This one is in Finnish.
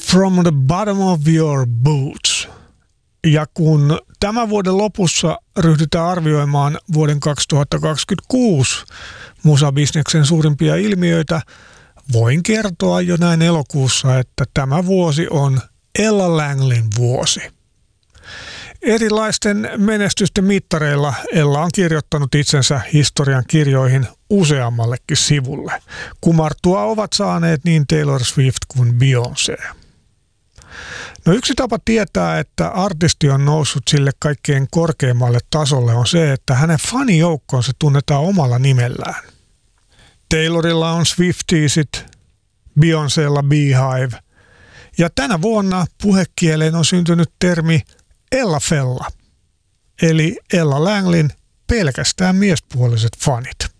From the bottom of your boots. Ja kun tämän vuoden lopussa ryhdytään arvioimaan vuoden 2026 musabisneksen suurimpia ilmiöitä, voin kertoa jo näin elokuussa, että tämä vuosi on Ella Langlin vuosi. Erilaisten menestysten mittareilla Ella on kirjoittanut itsensä historian kirjoihin useammallekin sivulle. Kumartua ovat saaneet niin Taylor Swift kuin Beyoncé. No yksi tapa tietää, että artisti on noussut sille kaikkein korkeimmalle tasolle on se, että hänen fanijoukkonsa tunnetaan omalla nimellään. Taylorilla on Swiftiesit, Beyoncélla Beehive ja tänä vuonna puhekieleen on syntynyt termi Ella Fella, eli Ella Langlin pelkästään miespuoliset fanit.